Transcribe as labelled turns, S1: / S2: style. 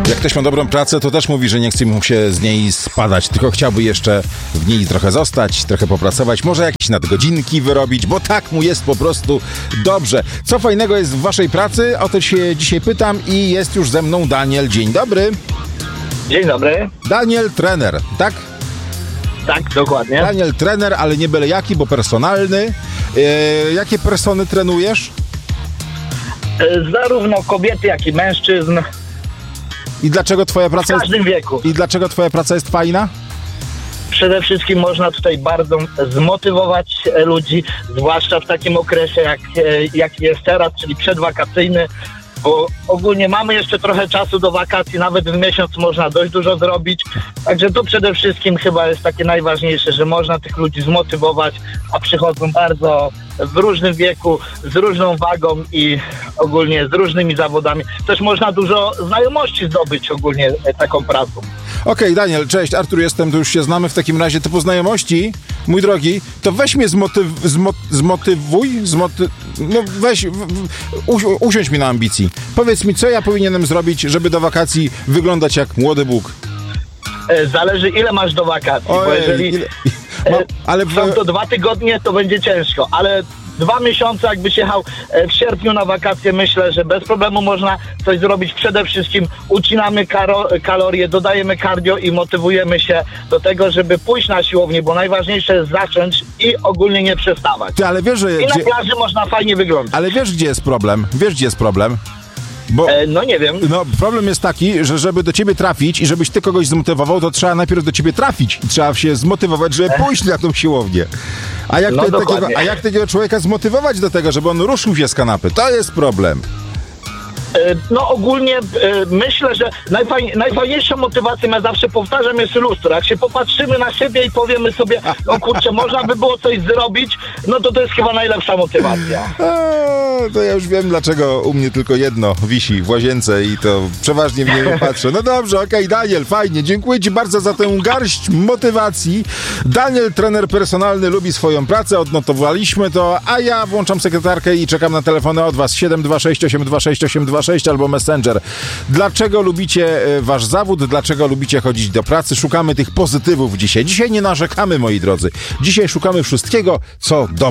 S1: Jak ktoś ma dobrą pracę, to też mówi, że nie chce mu się z niej spadać, tylko chciałby jeszcze w niej trochę zostać, trochę popracować, może jakieś nadgodzinki wyrobić, bo tak mu jest po prostu dobrze. Co fajnego jest w waszej pracy? O to się dzisiaj pytam i jest już ze mną Daniel. Dzień dobry.
S2: Dzień dobry.
S1: Daniel, trener, tak?
S2: Tak, dokładnie.
S1: Daniel, trener, ale nie byle jaki, bo personalny. Jakie persony trenujesz?
S2: Zarówno kobiety, jak i mężczyzn.
S1: I dlaczego twoja
S2: W
S1: praca
S2: każdym wieku.
S1: I dlaczego twoja praca jest fajna?
S2: Przede wszystkim można tutaj bardzo zmotywować ludzi, zwłaszcza w takim okresie, jak jest teraz, czyli przedwakacyjny, bo ogólnie mamy jeszcze trochę czasu do wakacji, nawet w miesiąc można dość dużo zrobić, także to przede wszystkim chyba jest takie najważniejsze, że można tych ludzi zmotywować, a przychodzą bardzo w różnym wieku, z różną wagą i ogólnie z różnymi zawodami. Też można dużo znajomości zdobyć ogólnie taką pracą.
S1: Okej, Daniel, cześć, Artur jestem, to już się znamy w takim razie. Typu znajomości, mój drogi, to weź mnie zmotywuj, no weź, usiądź mi na ambicji. Powiedz mi, co ja powinienem zrobić, żeby do wakacji wyglądać jak młody Bóg?
S2: Zależy, ile masz do wakacji, bo jeżeli są to 2 tygodnie, to będzie ciężko, ale 2 miesiące, jakbyś jechał w sierpniu na wakacje, myślę, że bez problemu można coś zrobić. Przede wszystkim ucinamy kalorie, dodajemy cardio i motywujemy się do tego, żeby pójść na siłownię, bo najważniejsze jest zacząć i ogólnie nie przestawać.
S1: Ty, ale wiesz, że...
S2: I na plaży można fajnie wyglądać.
S1: Ale wiesz, gdzie jest problem? Wiesz, gdzie jest problem? Bo,
S2: no nie wiem.
S1: No, problem jest taki, że żeby do ciebie trafić i żebyś ty kogoś zmotywował, to trzeba najpierw do ciebie trafić i trzeba się zmotywować, żeby pójść na tą siłownię. A jak takiego człowieka zmotywować do tego, żeby on ruszył się z kanapy? To jest problem.
S2: No ogólnie myślę, że najfajniejszą motywacją, ja zawsze powtarzam, jest lustro. Jak się popatrzymy na siebie i powiemy sobie, o kurczę, można by było coś zrobić, no to jest chyba najlepsza motywacja.
S1: To ja już wiem, dlaczego u mnie tylko jedno wisi w łazience i to przeważnie w niego patrzę. No dobrze, okej, Daniel, fajnie. Dziękuję ci bardzo za tę garść motywacji. Daniel, trener personalny, lubi swoją pracę, odnotowaliśmy to, a ja włączam sekretarkę i czekam na telefony od was 726 826 826 albo Messenger. Dlaczego lubicie wasz zawód? Dlaczego lubicie chodzić do pracy? Szukamy tych pozytywów dzisiaj. Dzisiaj nie narzekamy, moi drodzy. Dzisiaj szukamy wszystkiego, co dobre.